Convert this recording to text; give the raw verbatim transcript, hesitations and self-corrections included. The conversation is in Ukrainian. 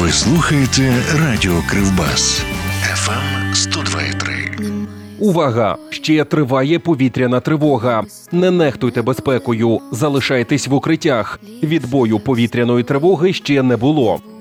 Ви слухаєте Радіо Кривбас. еф ем сто два і три. Увага! Ще триває повітряна тривога. Не нехтуйте безпекою, залишайтесь в укриттях. Відбою повітряної тривоги ще не було.